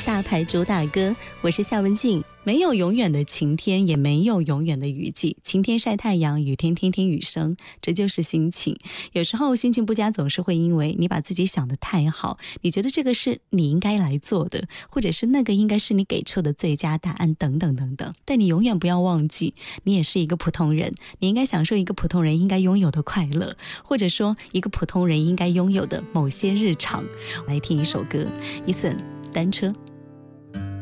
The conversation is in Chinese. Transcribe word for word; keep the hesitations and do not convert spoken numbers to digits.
大牌主打歌，我是夏文静。没有永远的晴天，也没有永远的雨季。晴天晒太阳，雨天听听雨声，这就是心情。有时候心情不佳，总是会因为你把自己想得太好，你觉得这个是你应该来做的，或者是那个应该是你给出的最佳答案，等等等等。但你永远不要忘记，你也是一个普通人，你应该享受一个普通人应该拥有的快乐，或者说一个普通人应该拥有的某些日常。来听一首歌，Eason，单车。